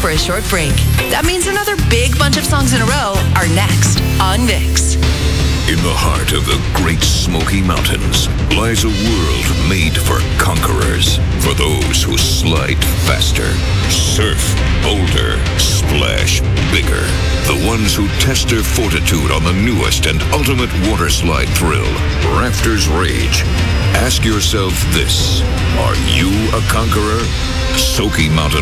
for a short break. That means another big bunch of songs in a row are next on Mix. In the heart of the Great Smoky Mountains lies a world made for conquerors, for those who slide faster, surf bolder, splash bigger, the ones who test their fortitude on the newest and ultimate water slide thrill, Rafters Rage. Ask yourself this: are you a conqueror? Smoky Mountain